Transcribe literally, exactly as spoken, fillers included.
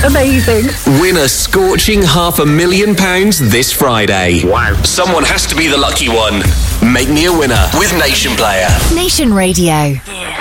Amazing. Win a scorching half a million pounds this Friday. Wow. Someone has to be the lucky one. Make me a winner with Nation Player. Nation Radio. Yeah.